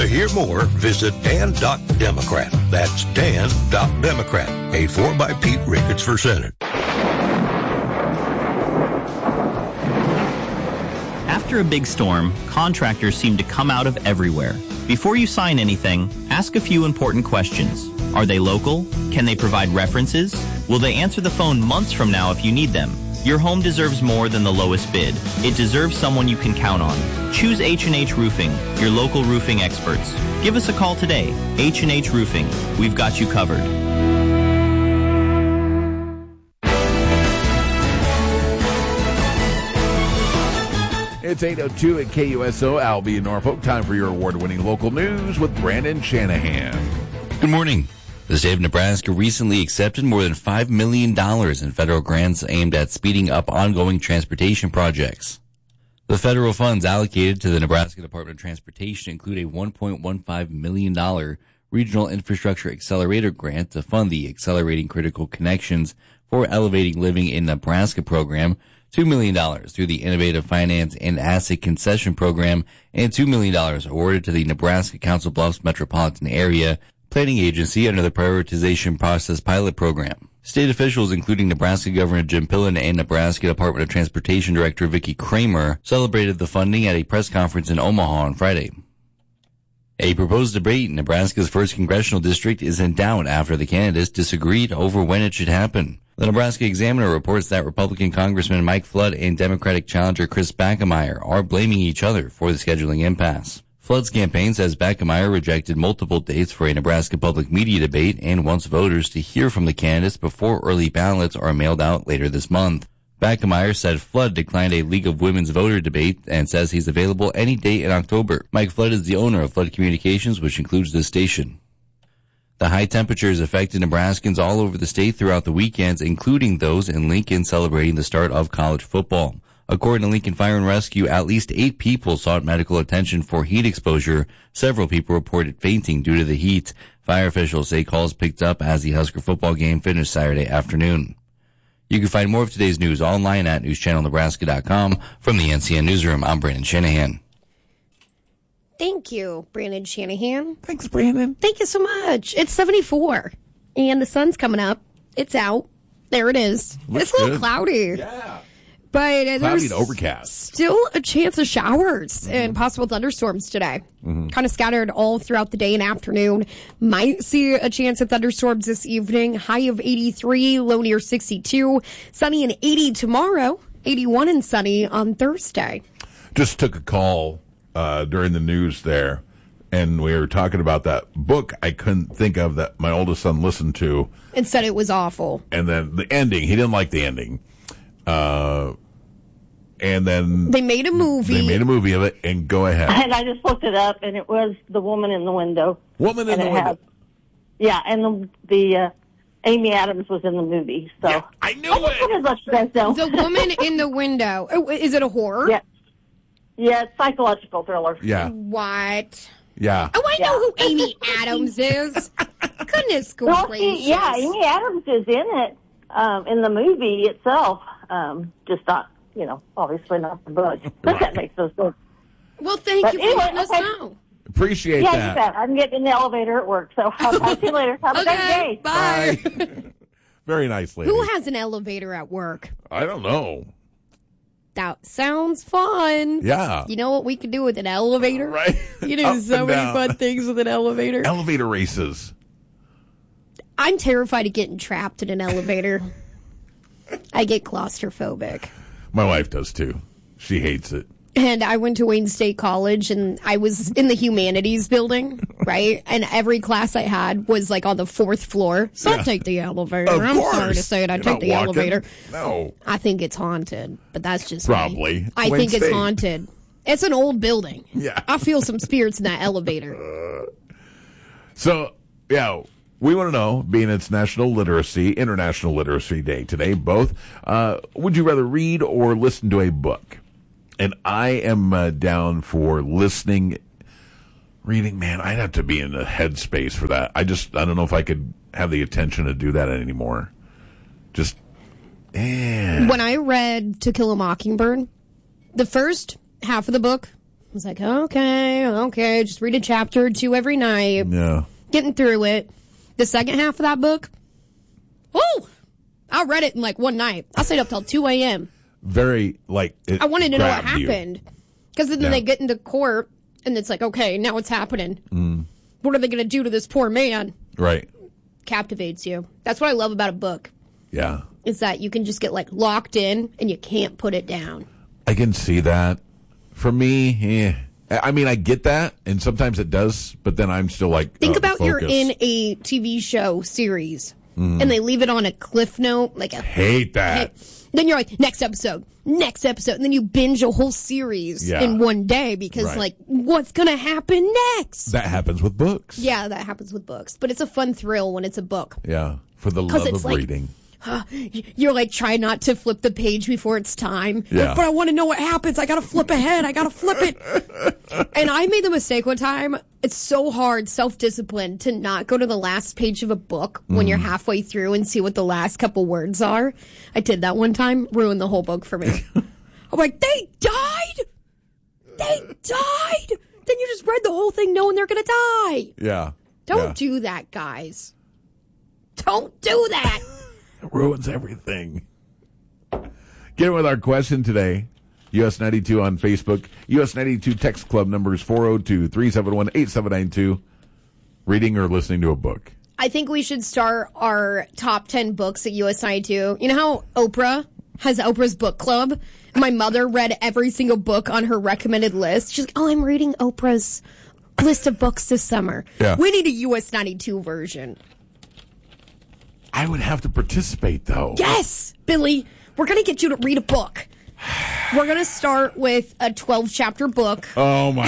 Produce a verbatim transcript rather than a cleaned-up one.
hear more, visit dan dot democrat. That's dan dot democrat. Paid for by Pete Ricketts for Senate. After a big storm, contractors seem to come out of everywhere. Before you sign anything, ask a few important questions. Are they local? Can they provide references? Will they answer the phone months from now if you need them? Your home deserves more than the lowest bid. It deserves someone you can count on. Choose H and H Roofing, your local roofing experts. Give us a call today. H and H Roofing. We've got you covered. It's eight oh two at K U S O, Albee in Norfolk. Time for your award-winning local news with Brandon Shanahan. Good morning. The state of Nebraska recently accepted more than five million dollars in federal grants aimed at speeding up ongoing transportation projects. The federal funds allocated to the Nebraska Department of Transportation include a one point one five million dollars Regional Infrastructure Accelerator grant to fund the Accelerating Critical Connections for Elevating Living in Nebraska program, two million dollars through the Innovative Finance and Asset Concession Program, and two million dollars awarded to the Nebraska Council Bluffs Metropolitan Area Planning Agency under the Prioritization Process Pilot Program. State officials, including Nebraska Governor Jim Pillen and Nebraska Department of Transportation Director Vicki Kramer, celebrated the funding at a press conference in Omaha on Friday. A proposed debate in Nebraska's first congressional district is in doubt after the candidates disagreed over when it should happen. The Nebraska Examiner reports that Republican Congressman Mike Flood and Democratic challenger Chris Bachmeier are blaming each other for the scheduling impasse. Flood's campaign says Bachmeier rejected multiple dates for a Nebraska public media debate and wants voters to hear from the candidates before early ballots are mailed out later this month. Bachmeier said Flood declined a League of Women's Voter debate and says he's available any day in October. Mike Flood is the owner of Flood Communications, which includes this station. The high temperatures affected Nebraskans all over the state throughout the weekends, including those in Lincoln celebrating the start of college football. According to Lincoln Fire and Rescue, at least eight people sought medical attention for heat exposure. Several people reported fainting due to the heat. Fire officials say calls picked up as the Husker football game finished Saturday afternoon. You can find more of today's news online at news channel nebraska dot com. From the N C N Newsroom, I'm Brandon Shanahan. Thank you, Brandon Shanahan. Thanks, Brandon. Thank you so much. It's seventy-four, and the sun's coming up. It's out. There it is. Looks it's a little good. cloudy. Yeah. But uh, Cloudy there's and overcast. still a chance of showers mm-hmm. and possible thunderstorms today. Mm-hmm. Kind of scattered all throughout the day and afternoon. Might see a chance of thunderstorms this evening. High of eighty-three, low near sixty-two. Sunny and eighty tomorrow. eighty-one and sunny on Thursday. Just took a call uh, during the news there, and we were talking about that book I couldn't think of that my oldest son listened to. And said it was awful. And then the ending, he didn't like the ending. Uh, and then they made a movie. They made a movie of it, and go ahead. And I just looked it up, and it was The Woman in the Window. Woman in and the Window. Had, yeah, and the, the uh, Amy Adams was in the movie. So yeah, I knew I just it. wanted to let you guys know. The Woman in the Window. Oh, is it a horror? Yeah, yeah, it's psychological thriller. Yeah. What? Yeah. Oh, I yeah. know who Amy Adams is. Goodness well, gracious. she, yeah, Amy Adams is in it um, in the movie itself. Um, just not, you know, obviously not the book. But Right. that makes no sense. Well, thank But you for anyway, letting us okay. know. Appreciate yeah, that. you bet. I'm getting in the elevator at work, so I'll talk to you later. Have a Okay, great day. bye. Very nice, lady. Who has an elevator at work? I don't know. That sounds fun. Yeah. You know what we could do with an elevator? Right. You do Up so and many down. fun things with an elevator. Elevator races. I'm terrified of getting trapped in an elevator. I get claustrophobic. My wife does too. She hates it. And I went to Wayne State College, and I was in the humanities building, right? And every class I had was like on the fourth floor. So Yeah. I'll take the elevator. Of I'm course. sorry to say it. I You're take not the walking. elevator. No. I think it's haunted, but that's just me. Probably. I Wayne think it's State. haunted. It's an old building. Yeah. I feel some spirits in that elevator. So, yeah, we want to know, being it's National Literacy, International Literacy Day today, both, uh, would you rather read or listen to a book? And I am uh, down for listening. Reading, man, I'd have to be in a headspace for that. I just, I don't know if I could have the attention to do that anymore. Just, eh. When I read To Kill a Mockingbird, the first half of the book was like, okay, okay, just read a chapter or two every night. Yeah. Getting through it. The second half of that book, woo! I read it in like one night. I stayed up till two a.m. Very, like, it I wanted to know what grabbed you. happened. Because then Yeah. they get into court, and it's like, okay, now what's happening? Mm. What are they going to do to this poor man? Right. Captivates you. That's what I love about a book, Yeah. is that you can just get like locked in, and you can't put it down. I can see that. For me, eh. I mean, I get that, and sometimes it does, but then I'm still like, Think uh, about you're focus. in a T V show series, Mm. and they leave it on a cliff note, like a Hate that. Then you're like, next episode, next episode. And then you binge a whole series Yeah. in one day because, Right. like, what's going to happen next? That happens with books. Yeah, that happens with books. But it's a fun thrill when it's a book. Yeah. For the 'Cause love it's of like- reading. You're like, try not to flip the page before it's time. Yeah. But I want to know what happens. I got to flip ahead. I got to flip it. And I made the mistake one time. It's so hard, self-discipline, to not go to the last page of a book when you're halfway through and see what the last couple words are. I did that one time. Ruined the whole book for me. I'm like, they died? They died? Then you just read the whole thing knowing they're going to die. Yeah. Don't Yeah. do that, guys. Don't do that. It ruins everything. Get in with our question today. U S ninety-two on Facebook. U S ninety-two text club numbers four oh two, three seven one, eight seven nine two. Reading or listening to a book. I think we should start our top ten books at U S ninety-two. You know how Oprah has Oprah's book club? My mother read every single book on her recommended list. She's like, oh, I'm reading Oprah's list of books this summer. Yeah. We need a U S ninety-two version. I would have to participate, though. Yes, Billy, we're going to get you to read a book. We're going to start with a twelve chapter book. Oh, my